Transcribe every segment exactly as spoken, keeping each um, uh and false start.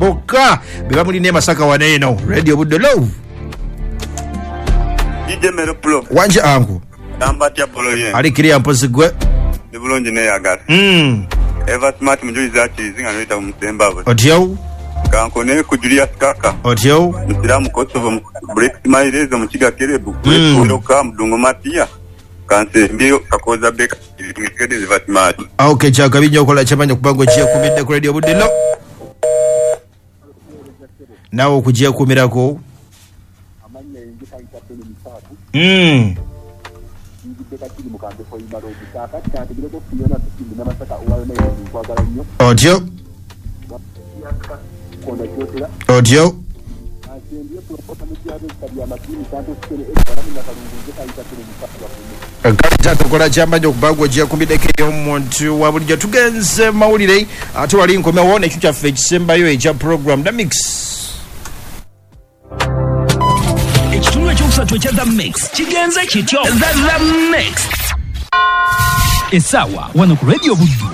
bokka be bamulina Masaka waneeno Radio Budde Love Ije Meroplo wanje angu Tamba tia polo yen ali kiri ampozi gwe de bulonje ne yagal mm Eva Smart mujuli zati zinga noita msemba abo otyo kanko ne kujulia skaka otyo msiramu Kosovo break maileza mukiga kerebu kuloka mdungo matia kanse mbio kakoza beka ikede Eva Smart okay chaka binyo okola chamanya kubango chiye kumidde ku Radio Budde Love nawo kujiya kumirako mm Audio Audio Kati tukola chamba nyo kubagwa jia kumideke y'omuntu wabulijja tugenze mawulire ate wali nkome wone ekyo kyaffe ekisembayo ekya program The Mix. Ekitundu ekyokusatu ekya The Mix kigenze kityo The, The Mix esawa wano ku Radio Buddu.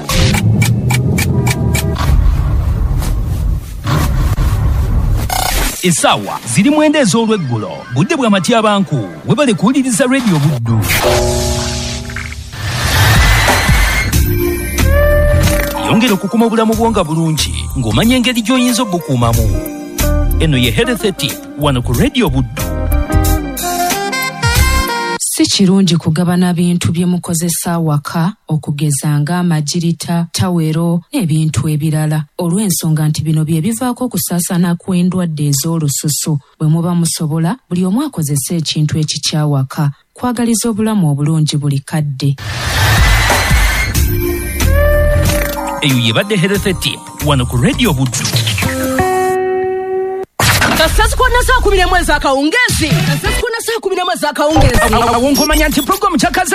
Esawa ziri mwenda ez'olweggulo budde bwa matya banku webale kuwuliriza Radio Buddu. Yongera okukuma obulamu bwonga bulungi ng'omanya engeri gy'oyinza obukuumamu. Eno ye Health Tip wano ku Radio Buddu. Si kirungi kugabana bintu bye mukozesa waka okugeza nga amagirita, tawero n'ebintu ebirala olw'ensonga nti bino bye bivaako okusaasaana kw'endwadde ez'olususu. Bwe muba musobola buli omu akozesa ekintu ekikyawaka kwagaliza obulamu obulungi buli kadde. Eyo yebadde Health Tip wano ku Radio Buddu. Sasa kwa nasa kumine mweza kaungezi Sasa kwa nasa kumine mweza kaungezi Awonko manyanti program chakaze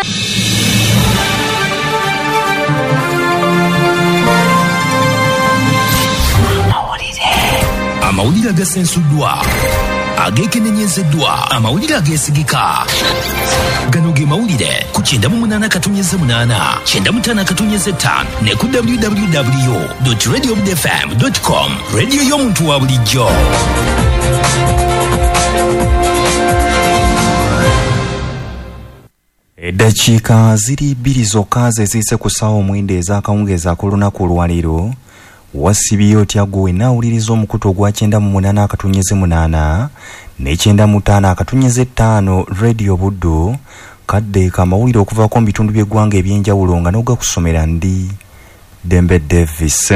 Amawulire agasensuddwa agekenenyezeddwa amawulire agesigika gano ge mawulire ku kyenda mu munaana katonnyeze munaana kyenda mu ttaano katonnyeze ttaano ne ku w w w dot radio budde f m dot com radio y'omuntu wa bulijjo. Eddakiika ziri bbiri zokka ze ziise ku ssaawa omwenda ez'akawungeezi ak'olunaku olwaleero wasibye otya gwe naawuliriza omukutu ogwa kyenda mu munaana akatonnyeze munaana n'ekyenda mu ttaano akatonnyeze ttaano Radio Buddu kadde kamawulire okuvaako mu bitundu by'eggwanga eby'enjawulo nga n'ogakusomera ndi Dembe Davis.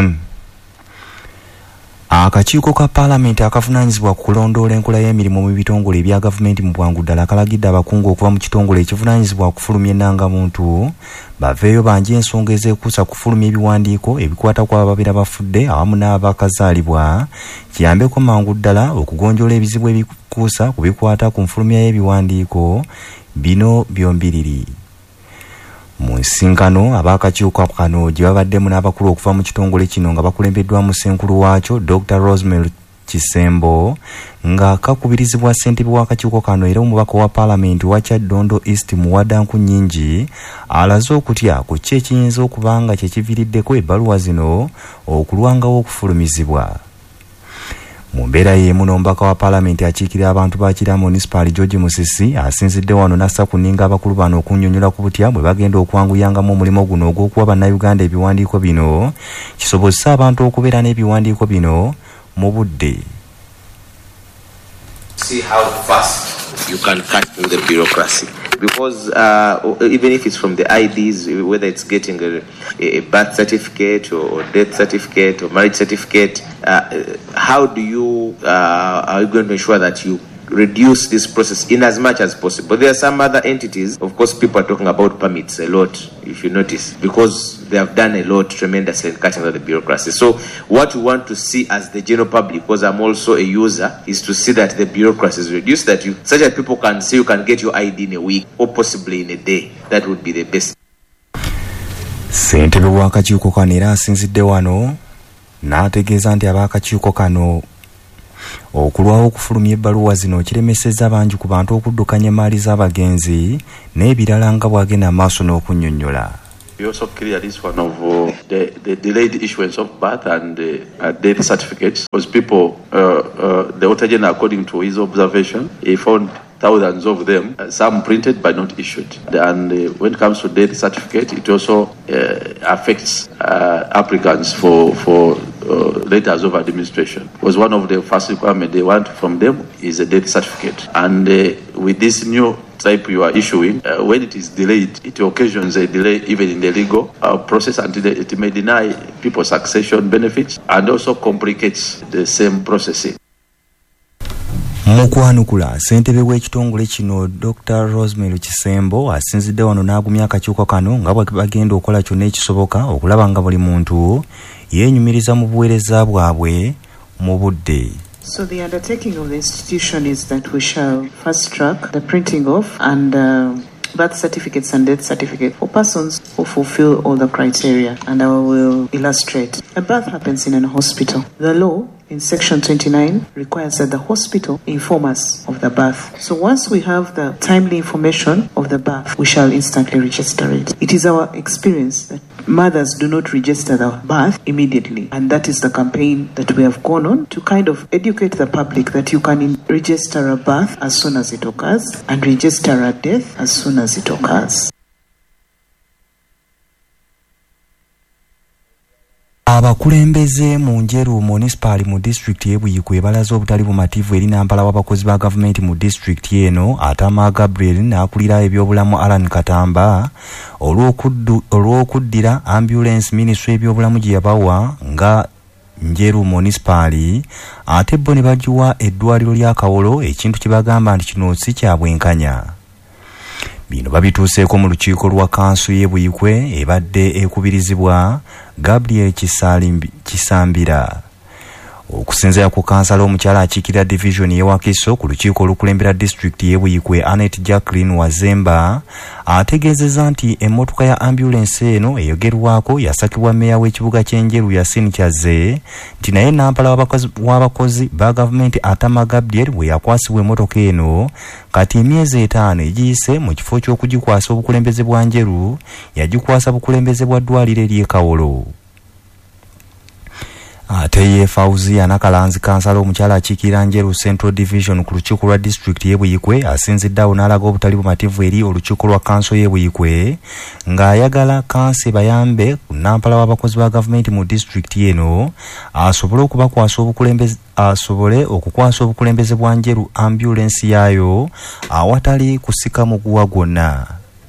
Akakiiko ka Paalamenti akavunaanyizibwa ku kulondoola enkola y'emirimu mu bitongole ebya gavumenti mu bwangu ddala kalagidde abakungu okuva mu kitongole ekivunaanyizibwa okufulumya ennangamuntu baveeyo banje ensonga ezeekuusa kufulumya ebiwandiiko ebikwata ku ababeera bafudde awamu n'abakazaalibwa kiyambeko mangu ddala okugonjoola ebizibu ebikuusa ku bikwata ku nfulumya y'ebiwandiiko bino byombiriri. Mu nsinkano ab'akakiiko kano gye babaddemu n'abakulu okuva mu kitongole kino nga bakulembeddwamu ssenkulu waakyo Doctor Rosemary Kisembo nga kakubirizibwa ssentebe w'akakiiko kano era omubaka wa Paalamenti wa Kyaddondo East Muwadanku Nnyingi alaze okutya ku ki ekiyinza okuba nga kye kiviiriddeko ebbaluwa zino okulwangawo okufulumizibwa. Mu mbeera y'emu n'omubaka wa Paalamenti akiikirira abantu ba Kira Municipal George Musisi asinzidde wano n'assa ku nninga abakulu bano okunnyonnyola ku butya bwe bagenda okwanguyangamu omulimu guno ogw'okuwa bannayuganda ebiwandiiko bino kisobozesa abantu okubeera n'ebiwandiiko bino mu budde. See how fast you can cut through the bureaucracy. Because uh, even if it's from the I Ds, whether it's getting a, a birth certificate or death certificate or marriage certificate, uh, how do you, uh, are you going to ensure that you reduce this process in as much as possible? There are some other entities, of course, people are talking about permits a lot, if you notice, because they have done a lot tremendously in cutting out the bureaucracy. So what we want to see as the general public, because I'm also a user, is to see that the bureaucracy is reduced, that you, such that people can say you can get your I D in a week or possibly in a day. That would be the best. Ssentebe w'akakiiko kano era asinzidde wano n'ategeeza nti ab'akakiiko kano okulwawo okufulumya ebbaluwa zino kiremesezza bangi ku bantu okuddukanya emaali z'abagenzi n'ebirala nga bw'agenda amaaso n'okunnyonnyola. We also clear this one of uh, the, the delayed issuance of birth and uh, uh, death certificates, because people, uh, uh, the Auditor General, according to his observation, he found thousands of them, uh, some printed but not issued. And uh, when it comes to death certificate, it also uh, affects uh, applicants for for uh, letters of administration. Because one of the first requirements they want from them is a death certificate. And uh, with this new type you are issuing, uh, when it is delayed, it occasions a delay even in the legal uh, process until it may deny people succession benefits and also complicates the same processing. Mukwanukula ssentebe w'ekitongole kino Doctor Rosemary Kisembo asinzidde wano n'agumya akakiiko kano nga bwe bagenda okukola kyonna ekisoboka okulaba nga buli muntu yeenyumiriza mu buweereza bwabwe mu budde. So the undertaking of the institution is that we shall fast track the printing of and uh, birth certificates and death certificates for persons who fulfill all the criteria, and I will illustrate. A birth happens in a hospital. The law in section twenty-nine requires that the hospital inform us of the birth. So once we have the timely information of the birth, we shall instantly register it. It is our experience that mothers do not register the birth immediately, and that is the campaign that we have gone on to kind of educate the public that you can in- register a birth as soon as it occurs and register a death as soon as it occurs. Abakulembeze mu Njeru municipal mu district y'e Buyikwe balaze obutali bumativu eri nampala w'abakozi ba gavumenti mu district y'eno Atama Gabriel n'akulira ebyobulamu Alan Katamba olw'okuddira ambulance ministry ebyobulamu gye yabawa nga Njeru municipal ate bo ne bagiwa eddwaliro lya Kawolo ekintu kye bagamba nti kino si kya bwenkanya. Bino babituuseeko mu lukiiko lwa kansu y'e Buyikwe ebadde ekubirizibwa Gabriel Kisambira. Okusinziira ku kansala omukyala akiikirira division y'e Wakiso ku lukiiko olukulembera district y'e Buyikwe Annette Jacqueline Wazemba ategeezezza nti emmotoka ya ambulance eno eyogerwako yasakibwa meeya w'ekibuga ky'Enjeru Yasin Kyaze nti naye nampala w'abakozi ba gavumenti Atama Gabriel bwe yakwasibwa emmotoka eno kati emyezi etaano egiyise mu kifo ky'okugikwasa obukulembeze bwa Njeru yagikwasa bukulembeze bwa ddwaliro ery'e Kawolo. Ate ye Fauzia Nakalanzi kansala omukyala akiikirira Njeru Central Division ku lukiiko lwa district y'e Buyikwe asinziddeawo n'alaga obutali bumativu eri olukiiko lwa kanso y'e Buyikwe ng'ayagala kansi bayambe ku nampala w'abakozi ba gavumenti mu district eno asobole okubakwasa obukulembeze asobole okukwasa obukulembeze bwa Njeru ambulance yaayo awatali kusika muguwa gwonna.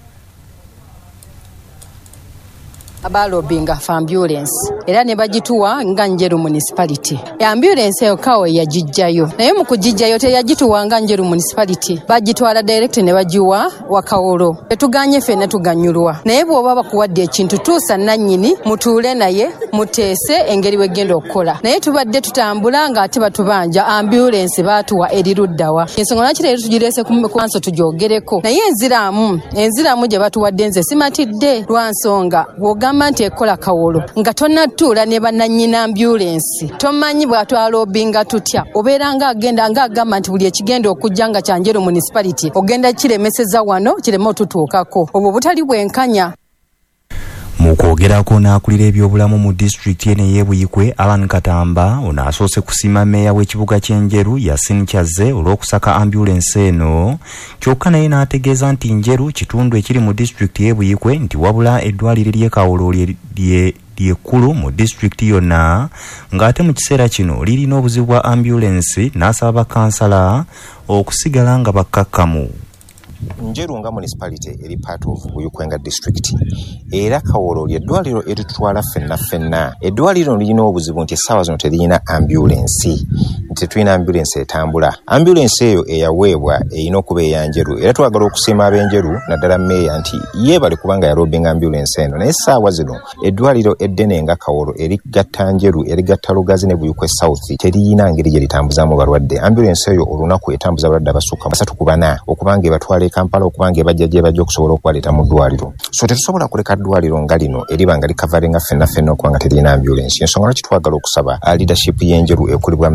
Abalobinga for ambulance era ne bagituwa nga Njeru municipality. E ambulance eyo kawo yagijjayo naye mu kugijjayo teyagituwa nga Njeru municipality, bagitwala direct ne bagiwa Wakawolo. Tetuganye ffenna tuganyulwa, naye bw'oba bakuwadde ekintu tuusa nannyini mutuule naye muteese engeri wegenda okukola. Naye tubadde tutambula nga ate batubanja ambulance baatuwa eriruddawa. Ensonga lwaki leero tugireese ku kanso tugyogereko, naye enziramu enziramu gye batuwadde nze simatidde lwa nsonga bw'ogamba nti ekola Kawolo nga tonnatuula ne bannannyina ambulance tomanyi bw'atwalobinga tutya, obeera nga agenda nga agamba nti buli ekigenda okujja nga kya Njeru municipality ogenda kiremeseza wano kireme otutuukako. Obwo butali bwenkanya. Mu kwogerako n'akulira ebyobulamu mu district y'eno y'e Buyikwe Alan Katamba ono asoose kusiima meeya w'ekibuga ky'Enjeru Yasin Kyaze olw'okusaka ambulance eno, kyokka naye n'ategeeza nti Njeru kitundu ekiri mu district y'e Buyikwe nti wabula eddwaliro ly'e Kawolo ly'ekkulu mu district yonna ng'ate mu kiseera kino lirina obuzibu bwa ambulance n'asaba bakansala okusigala nga bakkakkamu. Njeru nga municipality eri part of Buyikwenga district era Kawolo ly'eddwaliro eritutwala ffenna ffenna. Eddwaliro lirina obuzibu nti essaawa zino teriyina ambulance, nti tulina ambulance etambula. Ambulance eyo eyaweebwa erina okuba eya Njeru era twagala okusiima ab'Enjeru naddala meeya nti yeebale kubanga yalobinga ambulance eno. Naye essaawa zino eddwaliro eddene nga Kawolo erigatta Njeru erigatta Lugazi ne Buyikwe South teriyina ngeri gye litambuzaamu balwadde. Ambulance eyo olunaku etambuza abalwadde abasukka basatu ku bana okubanga ebatwala Kampala okubanga bajja gye bajja okusobola okubaleta mu ddwaliro. So tetusobola kuleka ddwaliro nga lino eriba nga likavaringa ffenna ffenna okubanga terina ambulance. Ensonga lwaki twagala okusaba leadership y'Enjeru ekulibwa meeya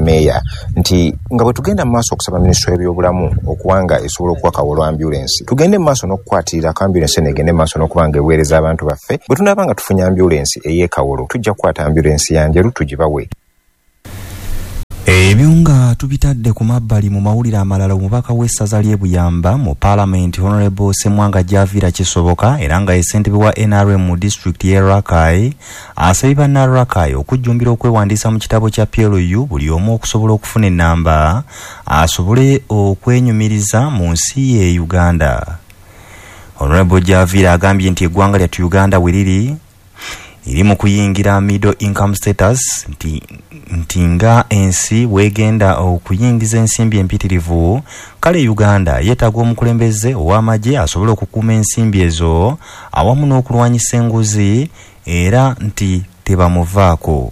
nti nga bwe tugenda mu maaso okusaba minisitule y'ebyobulamu okuwanga esobola okuwa kawolo ambulensi tugende mu maaso n'okukwatirira ku ambulensi eno egende mu maaso n'okuba nga eweereza abantu baffe bwe tunaba nga tufunye ambulensi ey'ekawolo tujja kukwata ambulensi yanjeru tugibawe. Ebyo nga tubitadde ku mabbali mu mawulire amalala omubaka w'essaza ly'e Buyamba mu Parliament Honorable Semwanga Javira Kisoboka era nga ye ssentebe wa N R M mu district y'e Rakai asabye banna Rakai okujjumbira okwewandiisa mu kitabo kya P L U buli omu okusobola okufuna ennamba asobole okwenyumiriza mu nsi ye Uganda. Honorable Javira agambye nti eggwanga lyattu Uganda we liri iri mu kuyingira middle income status nti, nti nga ensi wegenda okuyingiza ensimbi empitirivu kale Uganda yeetaaga omukulembeze ow'amagye asobole okukuuma ensimbi ezo awamu n'okulwanyisa enguzi era nti tebamuvaako.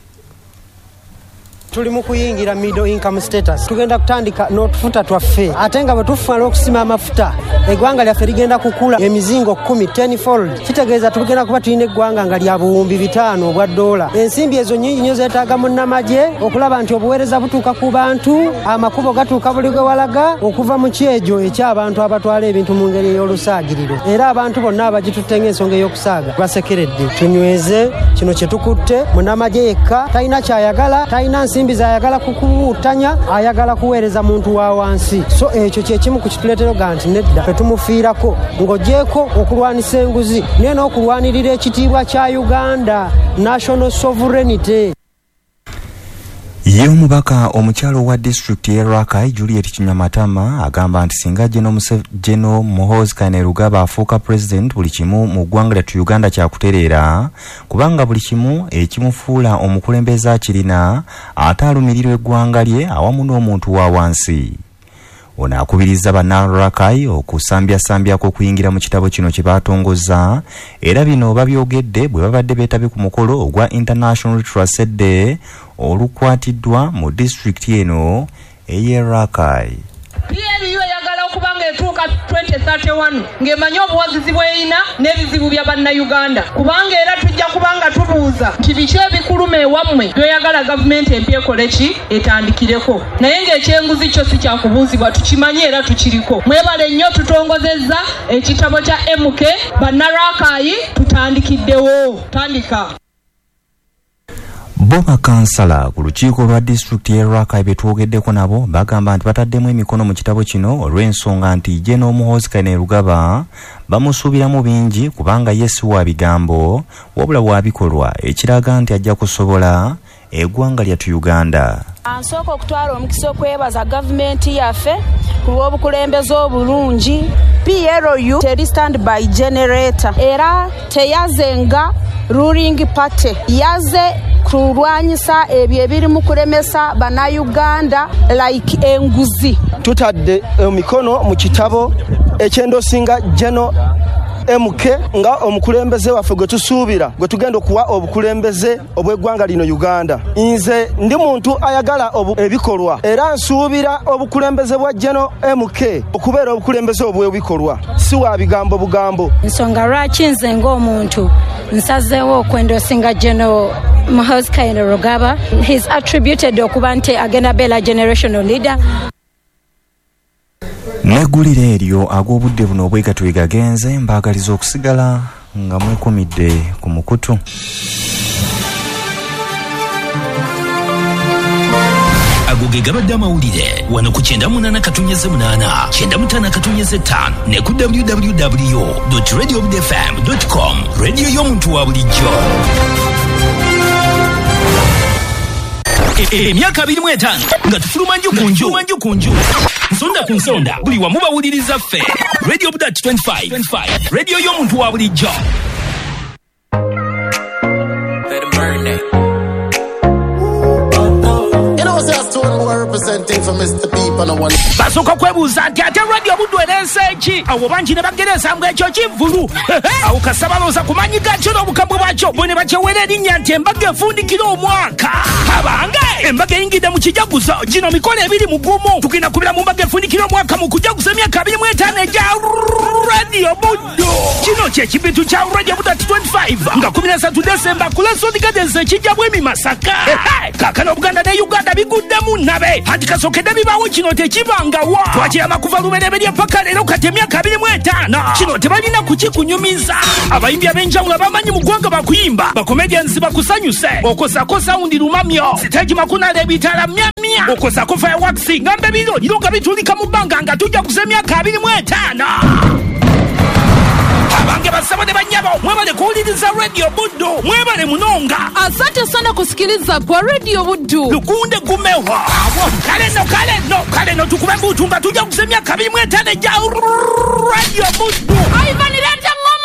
Tuli mu kuyingira middle income status tugenda kutandika n'otufuta twaffe ate nga bwe tufumala okusima amafuta eggwanga lyaffe ligenda kukula emizingo kumi ten fold kitegeeza tugenda kuba tulina eggwanga nga lya buwumbi bitaano obwa dola. Ensimbi ezo nnyingi nnyo zeetaaga munnamagye okulaba nti obuweereza butuuka ku bantu amakubo gatuuka buli gwe walaga okuva mu kyejo eky'abantu abatwala ebintu mu ngeri ey'olusaagiriro era abantu bonna abagitutte ng'ensonga ey'okusaaga basekeredde. Tunyweze kino kye tukutte munnamagye yekka talina kyayagala talina nsimbi ayagala kukuwutanya ayagala kuweereza muntu wa wansi so ekyo kyekimu ku kituleetera ga nti nedda tetumufiirako ng'ogyeko okulwanisa enguzi naye n'okulwanirira ekitiibwa kya Uganda national sovereignty. Ye omubaka omukyalo wa district y'e Rakai Juliet Kinyamatama agamba nti singa General Muhoozi Kainerugaba afuuka president buli kimu mu ggwanga lyattu Uganda kyakutereera kubanga buli kimu ekimufuula omukulembeze akirina ate alumirirwa eggwanga lye awamu n'omuntu wa wansi. Ono akubiriza banna Rakai okusambyasambyako okuyingira mu kitabo kino kye baatongozza era bino babyogedde bwe babadde beetabye ku mukolo ogwa International Literacy Day olukwatiddwa mu district eno ey'e Rakai. P L U eyagala okuba ng'etuuka twenty thirty-one ng'emanyi obuwagizi bw'eyina n'ebizibu bya bannayuganda kubanga era tujja kuba nga tubuuza nti biki ebikuluma ewammwe byoyagala gavumenti empya ekole ki etandikireko naye ng'ekyenguzi kyo si kyakubuuzibwa tukimanyi era tukiriko. Mwebale nnyo tutongozezza ekitabo kya M K bannarakayi tutandikiddewo tandika. Bo bakansala ku lukiiko lwa district y'e Rakai be twogeddeko nabo bagamba nti bataddemu emikono mu kitabo kino olw'ensonga nti General Muhoozi Kainerugaba bamusuubiramu bingi kubanga ye si wa bigambo wabula wa bikolwa ekiraga nti ajja kusobola eggwanga lyattu Uganda. Ansooka okutwala omukisa okwebaza gavumenti yaffe ku lw'obukulembeze obulungi. P L U teri stand by generator era teyazenga ruling party yaze kulwanyisa ebyo ebiri mu kulemesa bannayuganda like enguzi. Tutadde emikono mu kitabo ekyendosinga General M K nga omukulembeze waffe gwe tusuubira gwe tugenda okuwa obukulembeze obw'eggwanga lino Uganda. Nze ndi muntu ayagala ebikolwa era nsuubira obukulembeze bwa General M K okubeera obukulembeze obw'ebikolwa si wa bigambo bugambo. Nsonga lwaki nze ng'omuntu nsazeewo okwendosinga General Muhoozi Kainerugaba. He's attributed okuba nti agenda beera generational leader. Neggulira eryo ag'obudde buno obwegatwe gagenze mbaagaliza okusigala nga mwekumidde ku mukutu. ago ge gabadde amawulire wano ku kyenda munana katonnyeze munana kyenda mutaano katonnyeze ttaano ne ku w w w dot radio f m dot com radio y'omuntu wa bulijjo. Emyaka abiri mu etaano nga tufuluma nju ku nju nju ku nju nsonda ku nsonda buli wamu bawuliriza ffe radio budat twenty-five radio y'omuntu wa bulijjo. Representing never miss the beat on a one. Basoka kwebuza nti ate radio buddu eneseeki awo bangi ne bagereza ngo ekyo kivulu awo kasabaloza kumanyiga kyo n'obukambwe bwakyo bwe ne bakyewera erinnya nti embaga efundikira omwaka abange embaga eyingidde mu kijaguzo gino mikolo ebiri mu gumu tugenda kubira mu mbaga efundikira omwaka mu kujaguza emyaka abiri mu etaano egya radio buddu kino kyekibintu kya radio buddu twenty-five nga kumi na ssatu Desemba ku Lesotho Gardens ekijja bwemi Masaka kaakano Buganda ne Uganda biguddemu nabe anti kasookedde bibaawo kino tekibangawa twakirama kuva lubereberye paka leero kati emyaka abiri mu etaano kino tebalina kukikunyumiza abayimbi ab'enjawulo bamanyi mu ggwanga bakuyimba bakomedians bakusanyuse okosako sawundi lumamyo siteegi makunala ebitaala myamya okosako fireworks ngamba ebiro liro nga bitulika mu bbanga nga tujja kuza emyaka abiri mu etaano abange basaba ne banyabo mwebale kuwuliriza radio buddu mwebale munonga. Asante sana kusikiliza kwa radio buddu lukunde gumewa kale no kale no kale no tukube mbutu nga tujja kuza emyaka abiri mu etaano egya radio buddu.